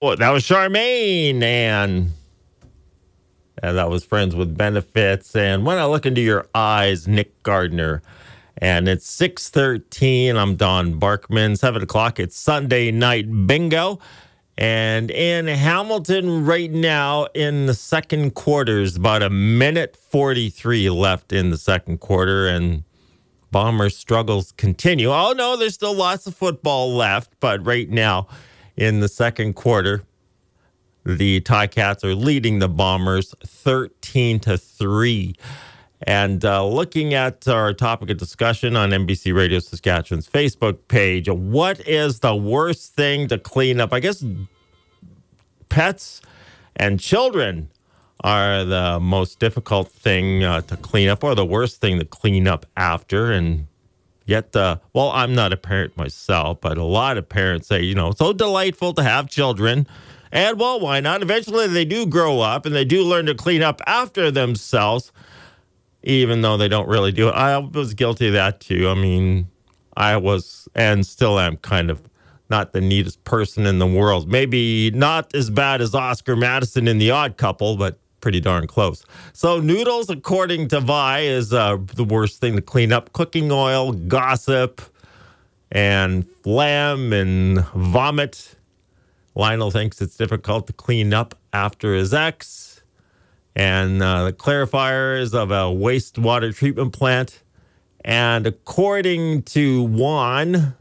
Well, that was Charmaine, and that was Friends with Benefits. And When I Look Into Your Eyes, Nick Gardner. And it's 6:13. I'm Don Barkman. 7 o'clock, it's Sunday Night Bingo. And in Hamilton right now in the second quarter, there's about 1:43 left in the second quarter, and Bombers' struggles continue. Oh, no, there's still lots of football left, but right now in the second quarter, the Ticats are leading the Bombers 13-3. And looking at our topic of discussion on NBC Radio Saskatchewan's Facebook page, what is the worst thing to clean up? I guess pets and children are the most difficult thing to clean up, or the worst thing to clean up after. And yet, well, I'm not a parent myself, but a lot of parents say, it's so delightful to have children. And, well, why not? Eventually they do grow up and they do learn to clean up after themselves, even though they don't really do it. I was guilty of that, too. I mean, I was and still am kind of not the neatest person in the world. Maybe not as bad as Oscar Madison in The Odd Couple, but pretty darn close. So noodles, according to Vi, is the worst thing to clean up. Cooking oil, gossip, and phlegm and vomit. Lionel thinks it's difficult to clean up after his ex. And the clarifiers of a wastewater treatment plant. And according to Juan,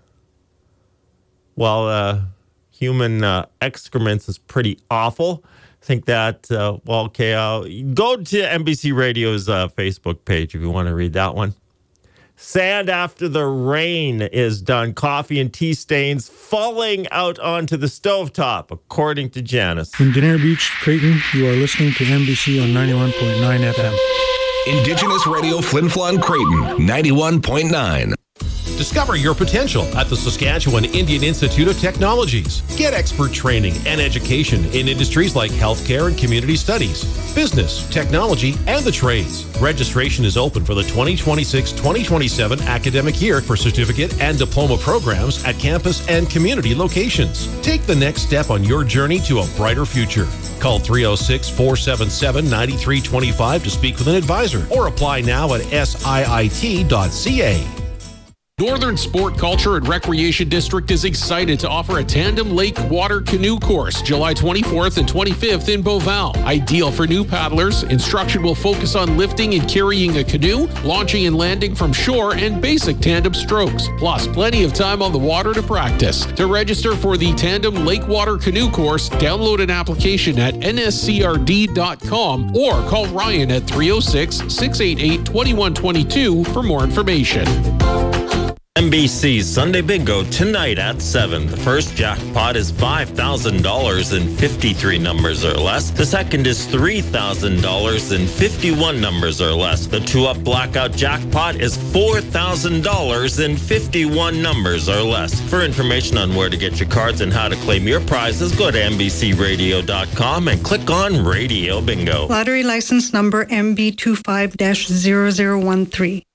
well, human excrements is pretty awful. I think that, go to NBC Radio's Facebook page if you want to read that one. Sand after the rain is done. Coffee and tea stains falling out onto the stovetop, according to Janice. In Denier Beach, Creighton, you are listening to NBC on 91.9 FM. Indigenous Radio Flin Flon Creighton, 91.9. Discover your potential at the Saskatchewan Indian Institute of Technologies. Get expert training and education in industries like healthcare and community studies, business, technology, and the trades. Registration is open for the 2026-2027 academic year for certificate and diploma programs at campus and community locations. Take the next step on your journey to a brighter future. Call 306-477-9325 to speak with an advisor or apply now at siit.ca. Northern Sport, Culture, and Recreation District is excited to offer a tandem lake water canoe course July 24th and 25th in Beauval. Ideal for new paddlers, instruction will focus on lifting and carrying a canoe, launching and landing from shore, and basic tandem strokes. Plus, plenty of time on the water to practice. To register for the Tandem Lake Water Canoe course, download an application at nscrd.com or call Ryan at 306-688-2122 for more information. NBC's Sunday Bingo tonight at 7. The first jackpot is $5,000 in 53 numbers or less. The second is $3,000 in 51 numbers or less. The two-up blackout jackpot is $4,000 in 51 numbers or less. For information on where to get your cards and how to claim your prizes, go to NBCRadio.com and click on Radio Bingo. Lottery license number MB25-0013.